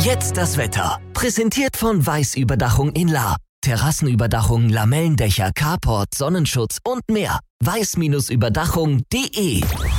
Jetzt das Wetter. Präsentiert von Weiß Überdachung in Lahr. Terrassenüberdachung, Lamellendächer, Carport, Sonnenschutz und mehr. weiß-überdachung.de.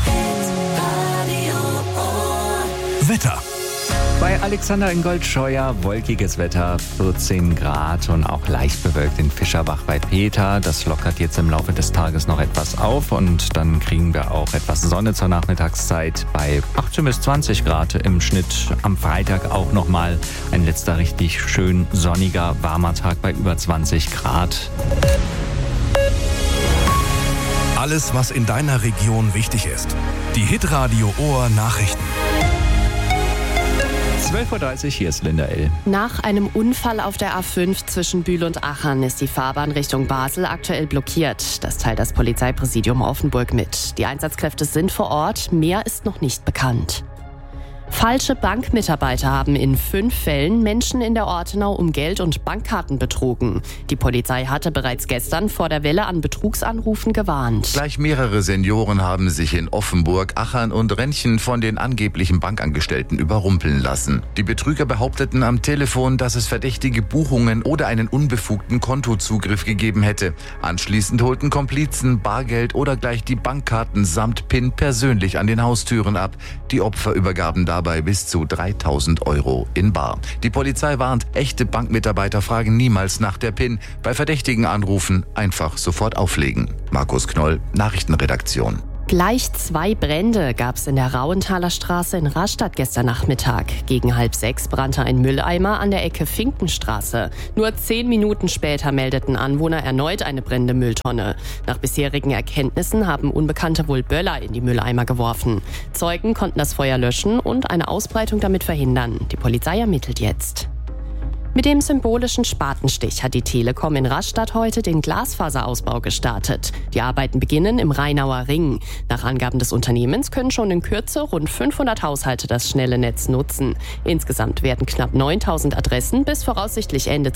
Wetter. Bei Alexander in Goldscheuer wolkiges Wetter, 14 Grad und auch leicht bewölkt in Fischerbach bei Peter. Das lockert jetzt im Laufe des Tages noch etwas auf und dann kriegen wir auch etwas Sonne zur Nachmittagszeit bei 18 bis 20 Grad im Schnitt. Am Freitag auch nochmal ein letzter richtig schön sonniger, warmer Tag bei über 20 Grad. Alles, was in deiner Region wichtig ist. Die Hitradio Ohr Nachrichten. 12.30 Uhr, hier ist Linda L. Nach einem Unfall auf der A5 zwischen Bühl und Aachen ist die Fahrbahn Richtung Basel aktuell blockiert. Das teilt das Polizeipräsidium Offenburg mit. Die Einsatzkräfte sind vor Ort, mehr ist noch nicht bekannt. Falsche Bankmitarbeiter haben in 5 Fällen Menschen in der Ortenau um Geld und Bankkarten betrogen. Die Polizei hatte bereits gestern vor der Welle an Betrugsanrufen gewarnt. Gleich mehrere Senioren haben sich in Offenburg, Achern und Rentchen von den angeblichen Bankangestellten überrumpeln lassen. Die Betrüger behaupteten am Telefon, dass es verdächtige Buchungen oder einen unbefugten Kontozugriff gegeben hätte. Anschließend holten Komplizen Bargeld oder gleich die Bankkarten samt PIN persönlich an den Haustüren ab. Die Opfer übergaben dabei bis zu 3.000 Euro in bar. Die Polizei warnt, echte Bankmitarbeiter fragen niemals nach der PIN. Bei verdächtigen Anrufen einfach sofort auflegen. Markus Knoll, Nachrichtenredaktion. Gleich 2 Brände gab es in der Rauenthaler Straße in Rastatt gestern Nachmittag. Gegen 5:30 brannte ein Mülleimer an der Ecke Finkenstraße. Nur 10 Minuten später meldeten Anwohner erneut eine brennende Mülltonne. Nach bisherigen Erkenntnissen haben Unbekannte wohl Böller in die Mülleimer geworfen. Zeugen konnten das Feuer löschen und eine Ausbreitung damit verhindern. Die Polizei ermittelt jetzt. Mit dem symbolischen Spatenstich hat die Telekom in Rastatt heute den Glasfaserausbau gestartet. Die Arbeiten beginnen im Rheinauer Ring. Nach Angaben des Unternehmens können schon in Kürze rund 500 Haushalte das schnelle Netz nutzen. Insgesamt werden knapp 9.000 Adressen bis voraussichtlich Ende